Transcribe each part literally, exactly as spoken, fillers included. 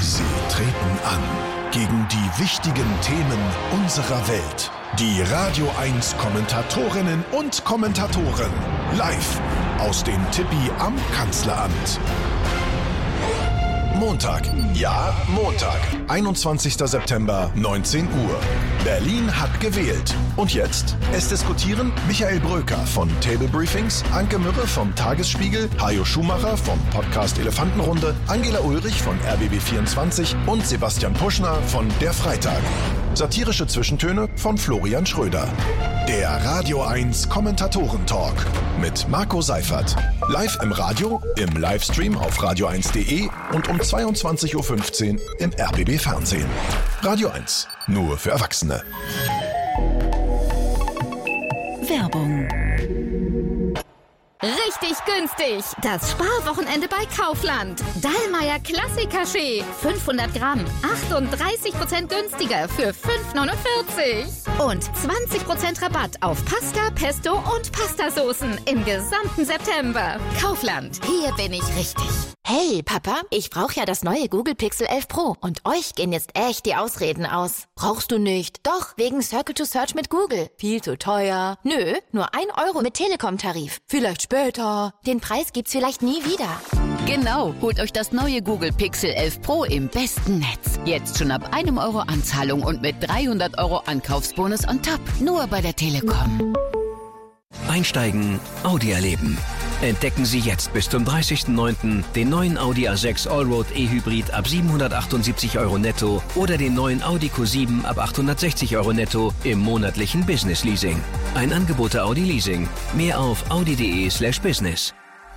Sie treten an gegen die wichtigen Themen unserer Welt. Die Radio eins Kommentatorinnen und Kommentatoren live aus dem Tippi am Kanzleramt. Montag, ja Montag, einundzwanzigster September, neunzehn Uhr. Berlin hat gewählt. Und jetzt? Es diskutieren Michael Bröker von Table Briefings, Anke Mürre vom Tagesspiegel, Hajo Schumacher vom Podcast Elefantenrunde, Angela Ulrich von R B B vierundzwanzig und Sebastian Puschner von Der Freitag. Satirische Zwischentöne von Florian Schröder. Der Radio eins Kommentatoren-Talk mit Marco Seifert. Live im Radio, im Livestream auf radio eins punkt de und um zweiundzwanzig Uhr fünfzehn im R B B Fernsehen. Radio eins, nur für Erwachsene. Werbung. Richtig günstig! Das Sparwochenende bei Kaufland. Dallmayr Klassik-Kaffee. fünfhundert Gramm. achtunddreißig Prozent günstiger für fünf neunundvierzig. Und zwanzig Prozent Rabatt auf Pasta, Pesto und Pastasoßen im gesamten September. Kaufland. Hier bin ich richtig. Hey, Papa, ich brauche ja das neue Google Pixel elf Pro. Und euch gehen jetzt echt die Ausreden aus. Brauchst du nicht? Doch, wegen Circle to Search mit Google. Viel zu teuer. Nö, nur ein Euro mit Telekom-Tarif. Vielleicht später. Den Preis gibt's vielleicht nie wieder. Genau, holt euch das neue Google Pixel elf Pro im besten Netz. Jetzt schon ab einem Euro Anzahlung und mit dreihundert Euro Ankaufsbonus on top. Nur bei der Telekom. Einsteigen, Audi erleben. Entdecken Sie jetzt bis zum dreißigsten neunten den neuen Audi A sechs Allroad E-Hybrid ab siebenhundertachtundsiebzig Euro netto oder den neuen Audi Q sieben ab achthundertsechzig Euro netto im monatlichen Business Leasing. Ein Angebot der Audi Leasing. Mehr auf audi.de slash business.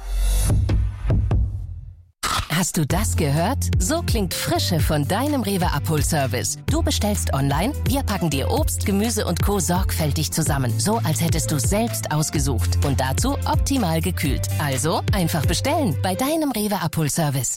Hast du das gehört? So klingt Frische von deinem Rewe Abholservice. Du bestellst online, wir packen dir Obst, Gemüse und Co. sorgfältig zusammen. So, als hättest du es selbst ausgesucht. Und dazu optimal gekühlt. Also einfach bestellen bei deinem Rewe Abholservice.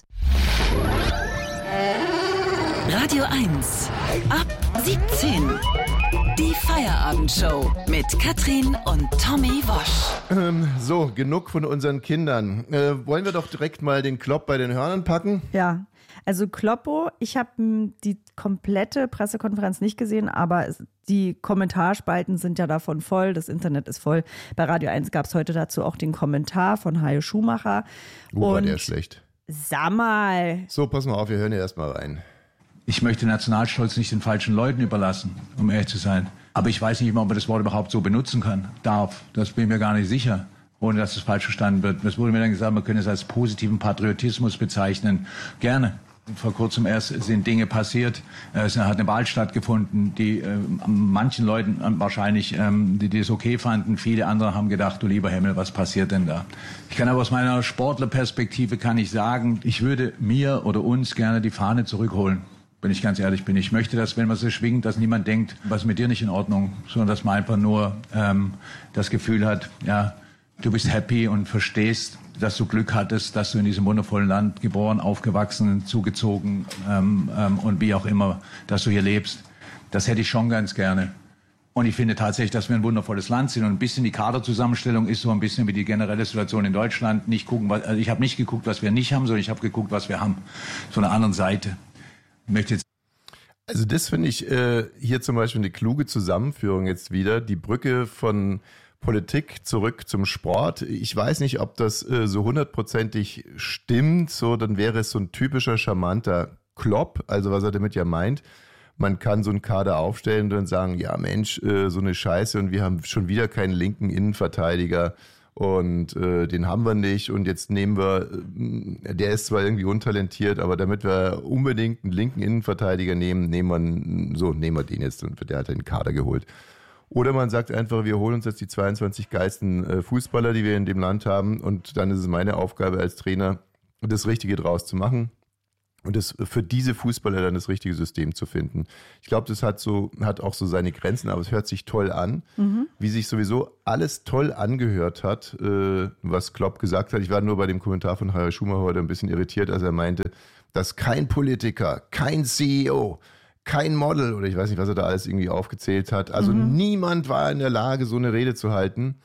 Radio eins. Ab siebzehn. Die Feierabendshow mit Katrin und Tommy Wosch. Ähm, so, genug von unseren Kindern. Äh, wollen wir doch direkt mal den Klopp bei den Hörnern packen? Ja, also Kloppo, ich habe die komplette Pressekonferenz nicht gesehen, aber es, die Kommentarspalten sind ja davon voll, das Internet ist voll. Bei Radio eins gab es heute dazu auch den Kommentar von Hajo Schumacher. Oh, war der schlecht. Sag mal. So, pass mal auf, wir hören hier erstmal rein. Ich möchte Nationalstolz nicht den falschen Leuten überlassen, um ehrlich zu sein. Aber ich weiß nicht immer, ob man das Wort überhaupt so benutzen kann, darf. Das bin ich mir gar nicht sicher, ohne dass es falsch verstanden wird. Es wurde mir dann gesagt, man könne es als positiven Patriotismus bezeichnen. Gerne. Vor kurzem erst sind Dinge passiert. Es hat eine Wahl stattgefunden, die äh, manchen Leuten wahrscheinlich, ähm, die, die es okay fanden. Viele andere haben gedacht, du lieber Himmel, was passiert denn da? Ich kann aber aus meiner Sportlerperspektive kann ich sagen, ich würde mir oder uns gerne die Fahne zurückholen. Wenn ich ganz ehrlich bin. Ich möchte, dass, wenn man sie schwingt, dass niemand denkt, was ist mit dir nicht in Ordnung, sondern dass man einfach nur ähm, das Gefühl hat, ja, du bist happy und verstehst, dass du Glück hattest, dass du in diesem wundervollen Land geboren, aufgewachsen, zugezogen ähm, ähm, und wie auch immer, dass du hier lebst. Das hätte ich schon ganz gerne. Und ich finde tatsächlich, dass wir ein wundervolles Land sind und ein bisschen die Kaderzusammenstellung ist so ein bisschen wie die generelle Situation in Deutschland. Nicht gucken, was, also ich habe nicht geguckt, was wir nicht haben, sondern ich habe geguckt, was wir haben. Von der anderen Seite. Möchte jetzt also das finde ich äh, hier zum Beispiel eine kluge Zusammenführung jetzt wieder. Die Brücke von Politik zurück zum Sport. Ich weiß nicht, ob das äh, so hundertprozentig stimmt. So, dann wäre es so ein typischer charmanter Klopp. Also was er damit ja meint. Man kann so einen Kader aufstellen und dann sagen, ja Mensch, äh, so eine Scheiße und wir haben schon wieder keinen linken Innenverteidiger. Und äh, den haben wir nicht und jetzt nehmen wir, äh, der ist zwar irgendwie untalentiert, aber damit wir unbedingt einen linken Innenverteidiger nehmen, nehmen wir, so nehmen wir den jetzt und der hat den Kader geholt. Oder man sagt einfach, wir holen uns jetzt die zweiundzwanzig geilsten äh, Fußballer, die wir in dem Land haben und dann ist es meine Aufgabe als Trainer, das Richtige draus zu machen. Und das für diese Fußballer dann das richtige System zu finden. Ich glaube, das hat so hat auch so seine Grenzen, aber es hört sich toll an, mhm. wie sich sowieso alles toll angehört hat, äh, was Klopp gesagt hat. Ich war nur bei dem Kommentar von Hajo Schumacher heute ein bisschen irritiert, als er meinte, dass kein Politiker, kein C E O, kein Model oder ich weiß nicht, was er da alles irgendwie aufgezählt hat. Also mhm. niemand war in der Lage, so eine Rede zu halten.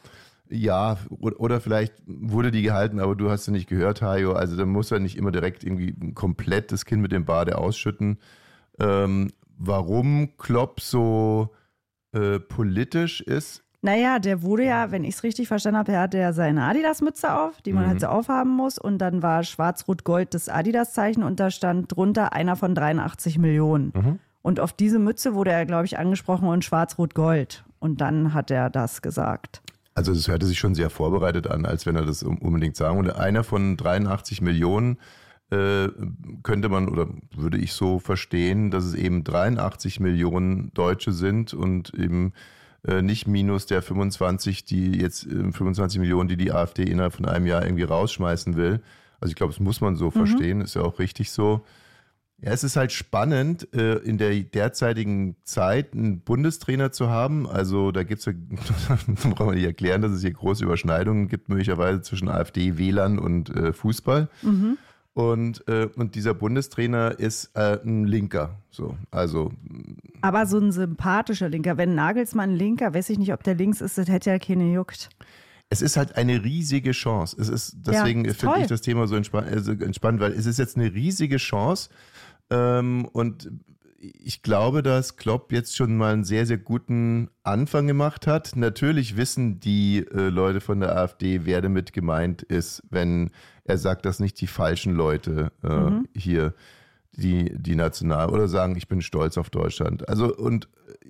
Ja, oder vielleicht wurde die gehalten, aber du hast sie nicht gehört, Hajo. Also da muss er nicht immer direkt irgendwie komplett das Kind mit dem Bade ausschütten. Ähm, warum Klopp so äh, politisch ist? Naja, der wurde ja, wenn ich es richtig verstanden habe, er hatte ja seine Adidas-Mütze auf, die man mhm. halt so aufhaben muss. Und dann war schwarz-rot-gold das Adidas-Zeichen und da stand drunter einer von dreiundachtzig Millionen. Mhm. Und auf diese Mütze wurde er, glaube ich, angesprochen und schwarz-rot-gold. Und dann hat er das gesagt. Also es hörte sich schon sehr vorbereitet an, als wenn er das unbedingt sagen würde. Einer von dreiundachtzig Millionen äh, könnte man oder würde ich so verstehen, dass es eben dreiundachtzig Millionen Deutsche sind und eben äh, nicht minus der fünfundzwanzig, die jetzt äh, fünfundzwanzig Millionen, die die AfD innerhalb von einem Jahr irgendwie rausschmeißen will. Also ich glaube, das muss man so mhm. verstehen, ist ja auch richtig so. Ja, es ist halt spannend, in der derzeitigen Zeit einen Bundestrainer zu haben. Also da gibt es ja, da brauchen wir nicht erklären, dass es hier große Überschneidungen gibt, möglicherweise zwischen AfD, Wählern und äh, Fußball. Mhm. Und, äh, und dieser Bundestrainer ist äh, ein Linker. So, also. Aber so ein sympathischer Linker. Wenn Nagelsmann ein Linker, weiß ich nicht, ob der links ist, das hätte ja keine juckt. Es ist halt eine riesige Chance. Es ist, deswegen ja, finde ich das Thema so entspannt, also entspannt, weil es ist jetzt eine riesige Chance. Ähm, und ich glaube, dass Klopp jetzt schon mal einen sehr, sehr guten Anfang gemacht hat. Natürlich wissen die äh, Leute von der AfD, wer damit gemeint ist, wenn er sagt, dass nicht die falschen Leute äh, mhm. hier die, die national oder sagen, ich bin stolz auf Deutschland. Also und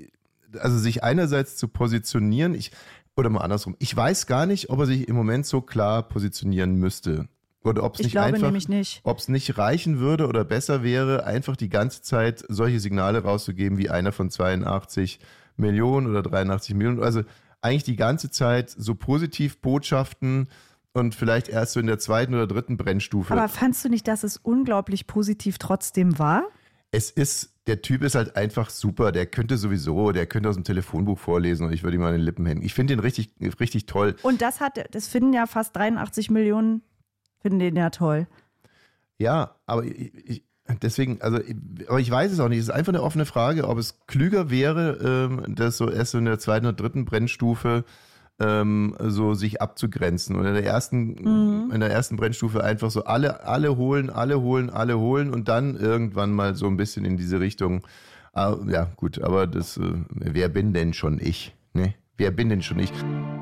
also sich einerseits zu positionieren, ich oder mal andersrum, ich weiß gar nicht, ob er sich im Moment so klar positionieren müsste. Oder ob es nicht einfach, ob es nicht reichen würde oder besser wäre, einfach die ganze Zeit solche Signale rauszugeben wie einer von zweiundachtzig Millionen oder dreiundachtzig Millionen. Also eigentlich die ganze Zeit so positiv Botschaften und vielleicht erst so in der zweiten oder dritten Brennstufe. Aber fandst du nicht, dass es unglaublich positiv trotzdem war? Es ist, der Typ ist halt einfach super. Der könnte sowieso, der könnte aus dem Telefonbuch vorlesen und ich würde ihm an den Lippen hängen. Ich finde den richtig, richtig toll. Und das hat, das finden ja fast dreiundachtzig Millionen. Finden den ja toll. Ja, aber ich, ich, deswegen, also, aber ich weiß es auch nicht. Es ist einfach eine offene Frage, ob es klüger wäre, ähm, das so erst so in der zweiten oder dritten Brennstufe ähm, so sich abzugrenzen und in der ersten, mhm. in der ersten Brennstufe einfach so alle, alle holen, alle holen, alle holen und dann irgendwann mal so ein bisschen in diese Richtung. Ah, ja, gut, aber das, äh, wer bin denn schon ich? Ne? Wer bin denn schon ich?